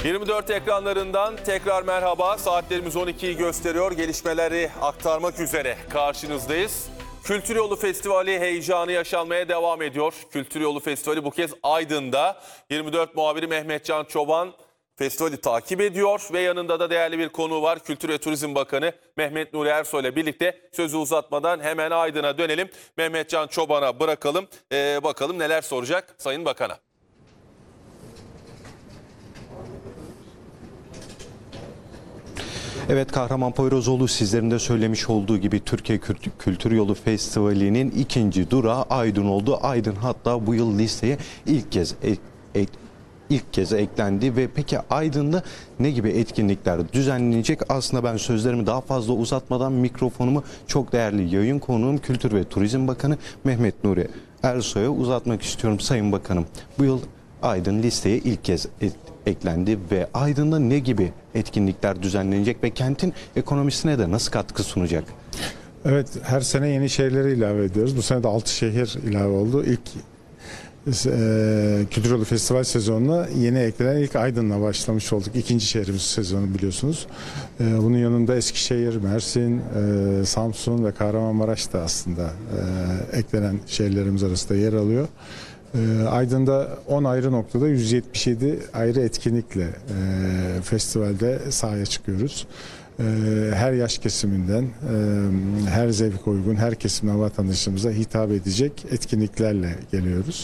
24 ekranlarından tekrar merhaba. Saatlerimiz 12'yi gösteriyor. Gelişmeleri aktarmak üzere karşınızdayız. Kültür Yolu Festivali heyecanı yaşanmaya devam ediyor. Kültür Yolu Festivali bu kez Aydın'da. 24 muhabiri Mehmetcan Çoban festivali takip ediyor ve yanında da değerli bir konuğu var. Kültür ve Turizm Bakanı Mehmet Nuri Ersoy ile birlikte sözü uzatmadan hemen Aydın'a dönelim. Mehmetcan Çoban'a bırakalım. Bakalım neler soracak Sayın Bakan'a. Evet, Kahraman Poyrazoğlu sizlerin de söylemiş olduğu gibi Türkiye Kültür Yolu Festivali'nin ikinci durağı Aydın oldu. Aydın hatta bu yıl listeye ilk kez eklendi ve peki Aydın'da ne gibi etkinlikler düzenlenecek? Aslında ben sözlerimi daha fazla uzatmadan mikrofonumu çok değerli yayın konuğum Kültür ve Turizm Bakanı Mehmet Nuri Ersoy'a uzatmak istiyorum. Sayın Bakanım, bu yıl Aydın listeye ilk kez eklendi ve Aydın'da ne gibi etkinlikler düzenlenecek ve kentin ekonomisine de nasıl katkı sunacak? Evet, her sene yeni şehirleri ilave ediyoruz. Bu sene de 6 şehir ilave oldu. İlk Kültür Yolu Festival sezonuna yeni eklenen ilk Aydın'la başlamış olduk. İkinci şehrimiz sezonu biliyorsunuz. Bunun yanında Eskişehir, Mersin, Samsun ve Kahramanmaraş da aslında eklenen şehirlerimiz arasında yer alıyor. Aydın'da 10 ayrı noktada 177 ayrı etkinlikle festivalde sahaya çıkıyoruz. Her yaş kesiminden, her zevk uygun, her kesimden vatandaşımıza hitap edecek etkinliklerle geliyoruz.